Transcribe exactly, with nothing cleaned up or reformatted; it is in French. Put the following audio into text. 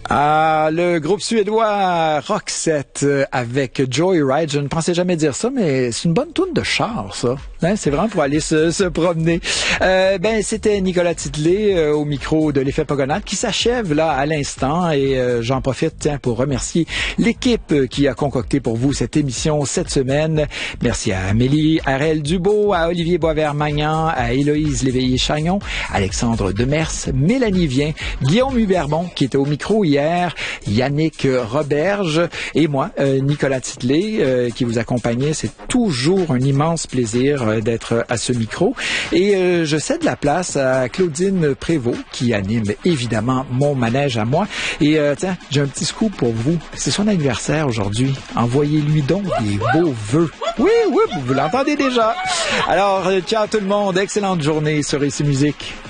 Ah, le groupe suédois Roxette avec Joyride. Je ne pensais jamais dire ça, mais c'est une bonne toune de char, ça. Hein, c'est vraiment pour aller se, se promener. Euh, ben, c'était Nicolas Titley euh, au micro de l'Effet Pogonade qui s'achève là à l'instant et euh, j'en profite tiens, pour remercier l'équipe qui a concocté pour vous cette émission cette semaine. Merci à Amélie Harel Dubo, à Olivier Boisvert-Magnan, à Héloïse Léveillé-Chagnon, Alexandre Demers, Mélanie Vien, Guillaume Huberbon qui était au micro hier, Yannick Roberge et moi, euh, Nicolas Titley, euh, qui vous accompagnait. C'est toujours un immense plaisir euh, d'être à ce micro. Et euh, je cède la place à Claudine Prévost, qui anime évidemment mon manège à moi. Et euh, tiens, j'ai un petit scoop pour vous. C'est son anniversaire aujourd'hui. Envoyez-lui donc des beaux vœux. Oui, oui, vous l'entendez déjà. Alors, euh, ciao tout le monde. Excellente journée sur Ici Musique.